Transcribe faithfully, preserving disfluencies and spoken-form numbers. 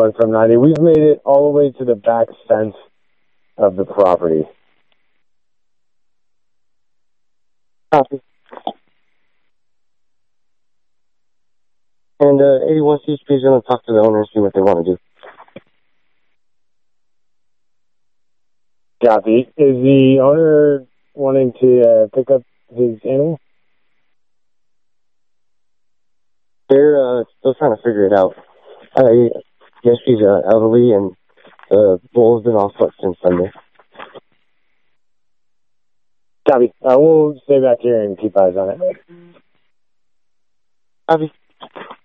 one from ninety. We've made it all the way to the back fence of the property. Copy. And uh, eighty-one C H P is going to talk to the owner and see what they want to do. Copy. Is the owner wanting to uh, pick up his animal? They're uh, still trying to figure it out. Uh, yes, she's uh, elderly, and the bull's been off foot since Sunday. Copy. Uh, we'll stay back here and keep eyes on it. Copy.